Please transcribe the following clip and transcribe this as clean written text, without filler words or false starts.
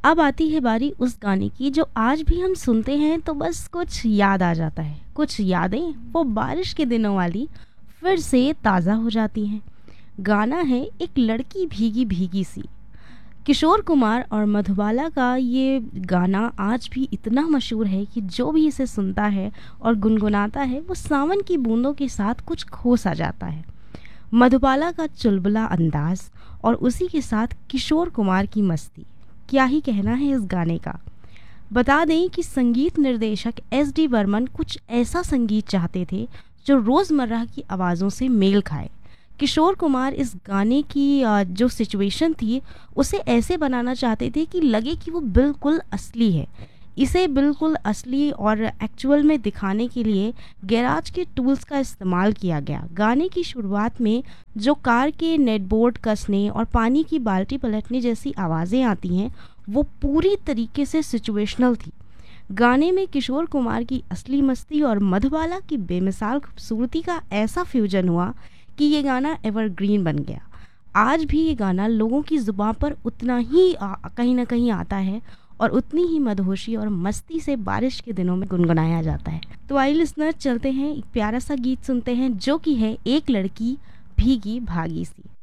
अब आती है बारी उस गाने की जो आज भी हम सुनते हैं तो बस कुछ याद आ जाता है। कुछ यादें वो बारिश के दिनों वाली फिर से ताज़ा हो जाती हैं। गाना है एक लड़की भीगी भीगी सी। किशोर कुमार और मधुबाला का ये गाना आज भी इतना मशहूर है कि जो भी इसे सुनता है और गुनगुनाता है वो सावन की बूंदों के साथ कुछ खो सा जाता है। मधुबाला का चुलबुला अंदाज और उसी के साथ किशोर कुमार की मस्ती, क्या ही कहना है इस गाने का। बता दें कि संगीत निर्देशक एस डी बर्मन कुछ ऐसा संगीत चाहते थे जो रोज़मर्रा की आवाज़ों से मेल खाए। किशोर कुमार इस गाने की जो सिचुएशन थी उसे ऐसे बनाना चाहते थे कि लगे कि वो बिल्कुल असली है। इसे बिल्कुल असली और एक्चुअल में दिखाने के लिए गैराज के टूल्स का इस्तेमाल किया गया। गाने की शुरुआत में जो कार के नेटबोर्ड कसने और पानी की बाल्टी पलटने जैसी आवाज़ें आती हैं वो पूरी तरीके से सिचुएशनल थी। गाने में किशोर कुमार की असली मस्ती और मधुबाला की बेमिसाल खूबसूरती का ऐसा फ्यूजन हुआ कि ये गाना एवरग्रीन बन गया। आज भी ये गाना लोगों की ज़ुबान पर उतना ही कहीं ना कहीं आता है और उतनी ही मदहोशी और मस्ती से बारिश के दिनों में गुनगुनाया जाता है। तो आइए लिसनर, चलते हैं एक प्यारा सा गीत सुनते हैं जो कि है एक लड़की भीगी भागी सी।